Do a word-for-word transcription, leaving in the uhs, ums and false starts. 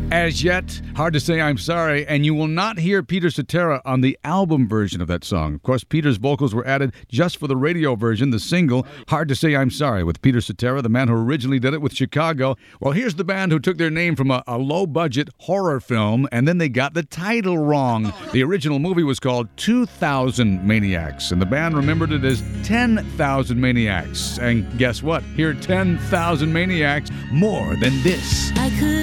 As Yet, Hard to Say I'm Sorry, and you will not hear Peter Cetera on the album version of that song. Of course, Peter's vocals were added just for the radio version, the single, Hard to Say I'm Sorry, with Peter Cetera, the man who originally did it with Chicago. Well, here's the band who took their name from a, a low-budget horror film, and then they got the title wrong. The original movie was called two thousand Maniacs, and the band remembered it as ten thousand Maniacs. And guess what? Here are ten thousand Maniacs, more than this. I could